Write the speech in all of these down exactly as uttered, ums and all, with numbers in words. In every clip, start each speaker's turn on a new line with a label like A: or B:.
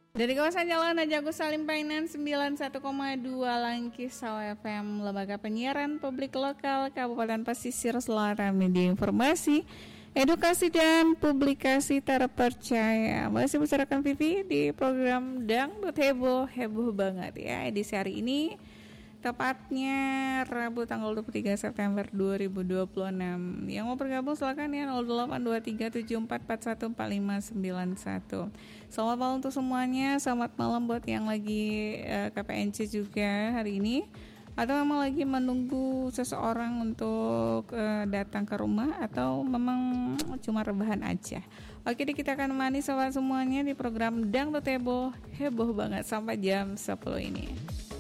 A: Dari kawasan Jalan Haji Agus Salim Painan sembilan puluh satu koma dua Langkisau F M, lembaga penyiaran publik lokal Kabupaten Pesisir Selatan, media informasi, edukasi dan publikasi terpercaya. Masih bersama Vivi di program Dangdut Heboh, heboh banget ya. Edisi hari ini tepatnya Rabu tanggal dua puluh tiga September dua ribu dua puluh enam. Yang mau bergabung silakan ya nol delapan dua tiga tujuh empat empat satu empat lima sembilan satu. Selamat malam untuk semuanya. Selamat malam buat yang lagi uh, K P N C juga hari ini, atau memang lagi menunggu seseorang untuk uh, datang ke rumah, atau memang cuma rebahan aja. Oke deh, kita akan menemani sobat semuanya di program Dangdut Heboh, heboh banget sampai jam sepuluh ini.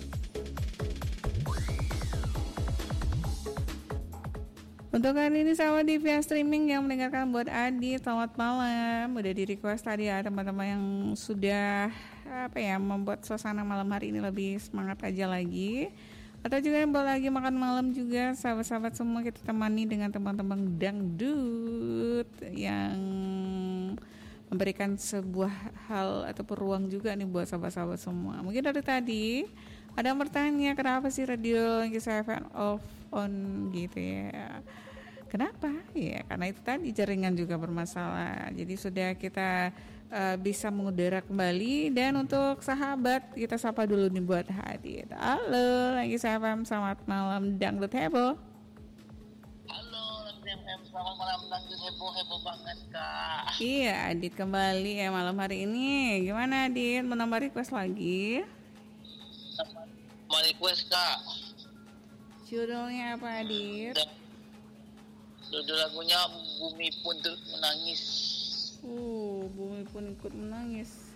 A: Untuk kali ini sama di via streaming yang mendengarkan buat Adi, selamat malam. Udah di request tadi ya teman-teman yang sudah apa ya membuat suasana malam hari ini lebih semangat aja lagi. Atau juga yang boleh lagi makan malam juga, sahabat-sahabat semua kita temani dengan teman-teman dangdut yang memberikan sebuah hal ataupun ruang juga nih buat sahabat-sahabat semua. Mungkin dari tadi ada yang bertanya kenapa sih radio Langkisau F M off on gitu ya. Kenapa? Ya karena itu tadi jaringan juga bermasalah. Jadi sudah kita uh, bisa mengudara kembali. Dan untuk sahabat kita sapa dulu nih buat hadir. Halo Langkisau F M, selamat malam Dangdut Heboh.
B: Halo Langkisau F M, selamat malam Dangdut Heboh, heboh banget Kak.
A: Iya, Adit kembali ya malam hari ini. Gimana Adit? Mau nambah request lagi?
B: Mau request Kak.
A: Judulnya apa Adit?
B: Judul lagunya Bumi Pun Turut Menangis.
A: Uh, Bumi Pun Ikut Menangis.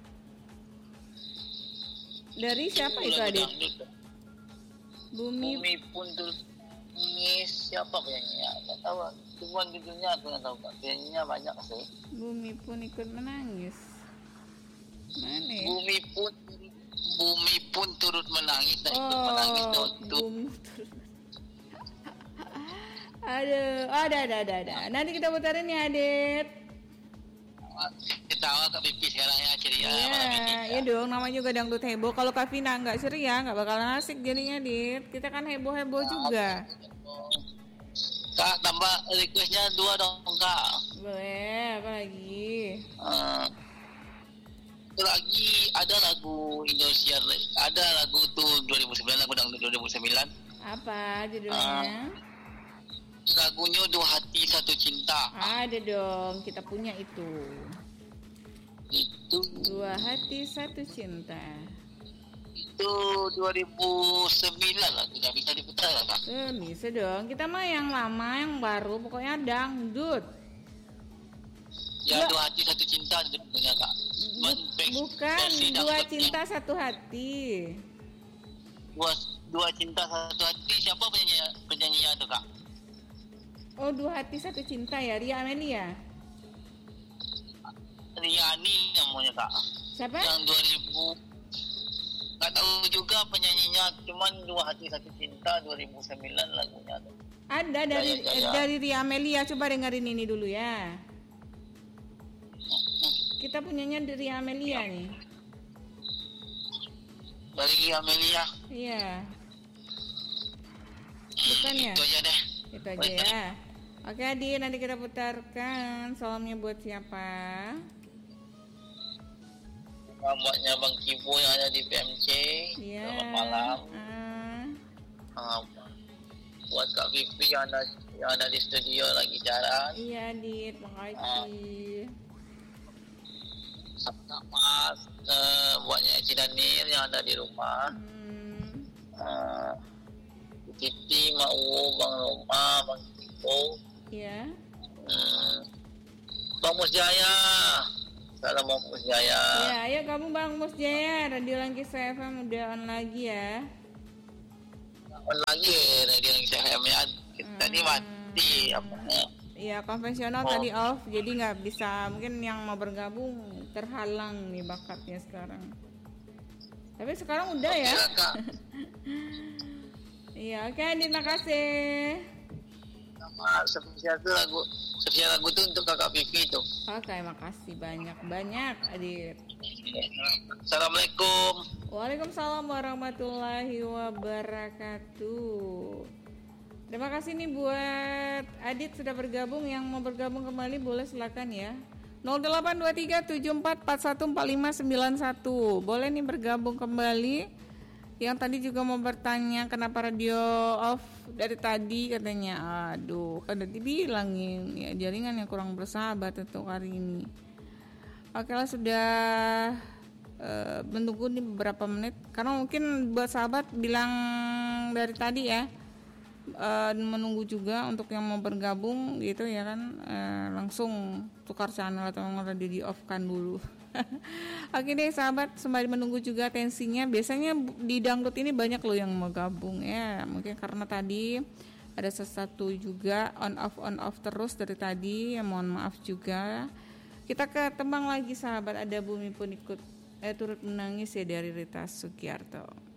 A: Dari siapa itu, itu Adit? Bumi...
B: Bumi Pun Turut Menangis. Siapa penyanyinya? Gak tahu. Cuma judulnya aku gak tahu Kak. Penyanyinya banyak sih.
A: Bumi Pun Ikut Menangis. Mana ya?
B: Bumi Pun Bumi Pun Turut Menangis. Dan
A: oh,
B: ikut menangis untuk
A: Bumi turut. Aduh, ada, ada, ada, ada. Nanti kita putarin ya, Adit.
B: Ketawa Kak Pipi sekarang ya, ceria.
A: Iya, iya dong, namanya juga Dangdut Heboh. Kalau Kak Vina nggak ceria, nggak bakalan asik jadinya, Adit. Kita kan heboh-heboh juga.
B: Kak, tambah requestnya dua dong, Kak.
A: Boleh, apa lagi?
B: Uh, lagi ada lagu Indonesia, ada lagu tuh dua ribu sembilan, lagu Dangdut dua ribu sembilan.
A: Apa judulnya?
B: Uh, Lagunya Dua Hati Satu Cinta.
A: Ada dong, kita punya itu.
B: Itu
A: Dua Hati Satu Cinta.
B: Itu dua ribu sembilan lah, tidak bisa diputar Kak.
A: Eh, bisa dong. Kita mah yang lama, yang baru, pokoknya dangdut.
B: Ya, Dua Hati Satu Cinta judulnya Kak.
A: Bukan, Dua Cinta Satu Hati.
B: Dua, dua Cinta Satu Hati, siapa penyanyi penyanyinya itu Kak?
A: Oh, Dua Hati Satu Cinta ya, Ria Amelia.
B: Riani namanya Kak.
A: Siapa?
B: Yang dua ribu nggak tahu juga penyanyinya, cuman Dua Hati Satu Cinta dua ribu sembilan lagunya.
A: Ada dari Jaya, Jaya. dari Ria Amelia, coba dengerin ini dulu ya. Kita punyanya dari Ria Amelia ya. nih.
B: Dari Ria Amelia.
A: Iya. Bukan ya?
B: Itu aja deh.
A: Itu aja ya. Oke Adi, nanti kita putarkan. Salamnya buat siapa?
B: Selamatnya Bang Kibo yang ada di P M C.
A: Iya.
B: Selamat malam.
A: Uh.
B: Uh, buat Kak Vivi yang ada yang ada di studio lagi jalan.
A: Iya Adi, makasih.
B: Uh, Mas, uh, buatnya Eci Danir yang ada di rumah.
A: Hmm.
B: Uh, Titi, Mak Uwo, Bang Roma, Bang Kibo.
A: Iya.
B: Hmm, Bang Musjaya. Salam Bang Musjaya.
A: Ya, ayo kamu Bang Musjaya, Radio Langkisau F M udah on lagi ya.
B: On lagi Radio Langkisau F M ya. Tadi hmm. mati apa ya?
A: Iya, konvensional oh. tadi off, jadi nggak bisa. Mungkin yang mau bergabung terhalang nih bakatnya sekarang. Tapi sekarang udah okay, ya. Iya, oke, okay, terima kasih.
B: Nama spesial tuh lagu spesial lagu tuh untuk kakak Vivi tuh.
A: Oke, makasih banyak-banyak Adit.
B: Assalamualaikum.
A: Waalaikumsalam warahmatullahi wabarakatuh. Terima kasih nih buat Adit sudah bergabung. Yang mau bergabung kembali boleh silakan ya. nol delapan dua tiga tujuh empat empat satu empat lima sembilan satu. Boleh nih bergabung kembali. Yang tadi juga mau bertanya kenapa radio off dari tadi katanya. Aduh, kan udah dibilangin ya jaringan yang kurang bersahabat untuk hari ini. Oke lah, sudah uh, menunggu nih beberapa menit karena mungkin buat sahabat bilang dari tadi ya. Uh, menunggu juga untuk yang mau bergabung gitu ya kan, uh, langsung tukar channel atau radio di off kan dulu. Oke deh sahabat, sembari menunggu juga tensinya. Biasanya di dangdut ini banyak loh yang mau gabung ya, mungkin karena tadi ada sesuatu juga on off on off terus dari tadi ya, mohon maaf juga. Kita ke tembang lagi sahabat, ada Bumi Pun Ikut eh, Turut Menangis ya dari Rita Sugiarto.